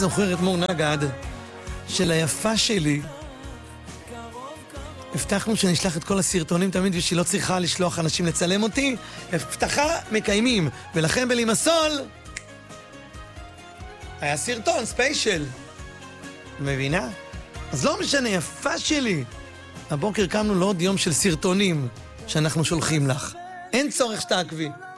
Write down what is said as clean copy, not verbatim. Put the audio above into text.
זוכרת מור נגד של היפה שלי. הבטחנו שנשלח את כל הסרטונים תמיד ושהיא לא צריכה לשלוח אנשים לצלם אותי. הבטחה מקיימים. ולכן בלימסול היה סרטון ספיישל. מבינה? אז לא משנה, יפה שלי. הבוקר קמנו לעוד יום של סרטונים שאנחנו שולחים לך. אין צורך שתעקבי.